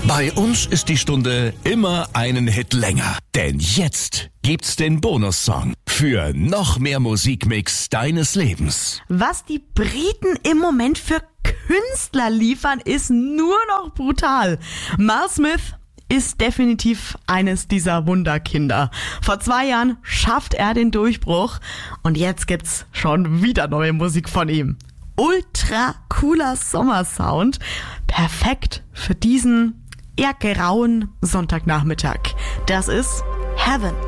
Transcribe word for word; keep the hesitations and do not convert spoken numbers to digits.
Bei uns ist die Stunde immer einen Hit länger. Denn jetzt gibt's den Bonussong für noch mehr Musikmix deines Lebens. Was die Briten im Moment für Künstler liefern, ist nur noch brutal. Mal Smith ist definitiv eines dieser Wunderkinder. Vor zwei Jahren schafft er den Durchbruch und jetzt gibt's schon wieder neue Musik von ihm. Ultra cooler Sommersound. Perfekt für diesen eher grauen Sonntagnachmittag. Das ist Heaven.